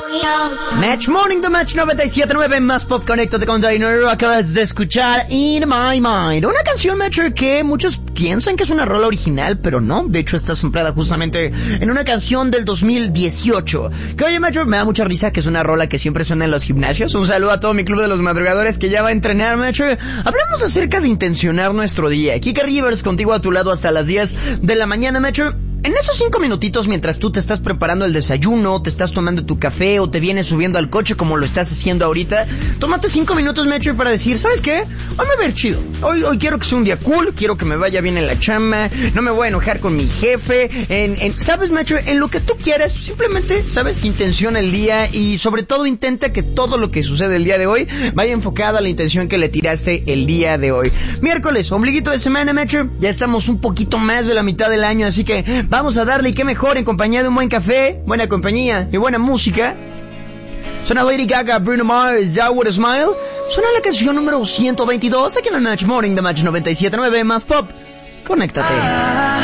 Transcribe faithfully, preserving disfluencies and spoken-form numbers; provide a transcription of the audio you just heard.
Match Morning, The Match noventa y siete punto nueve, más pop, conéctate con Diner. Acabas de escuchar In My Mind, una canción, Metro, que muchos piensan que es una rola original, pero no. De hecho, está samplada justamente en una canción del dos mil dieciocho. Que oye, Metro, me da mucha risa que es una rola que siempre suena en los gimnasios. Un saludo a todo mi club de los madrugadores que ya va a entrenar, Metro. Hablamos acerca de intencionar nuestro día. Kika Rivers contigo a tu lado hasta las diez de la mañana, Metro. En esos cinco minutitos mientras tú te estás preparando el desayuno, te estás tomando tu café o te vienes subiendo al coche como lo estás haciendo ahorita, tómate cinco minutos, Metro, para decir, ¿sabes qué? Hoy me va a ver chido. Hoy, hoy quiero que sea un día cool, quiero que me vaya bien en la chamba, no me voy a enojar con mi jefe, en, en, ¿sabes, Metro? En lo que tú quieras, simplemente, ¿sabes? Intenciona el día y sobre todo intenta que todo lo que sucede el día de hoy vaya enfocado a la intención que le tiraste el día de hoy. Miércoles, ombliguito de semana, Metro, ya estamos un poquito más de la mitad del año, así que vamos a darle, y qué mejor en compañía de un buen café, buena compañía y buena música. Suena Lady Gaga, Bruno Mars, I Would Smile. Suena la canción número ciento veintidós aquí en el Match Morning de Match noventa y siete punto nueve, más pop. Conéctate.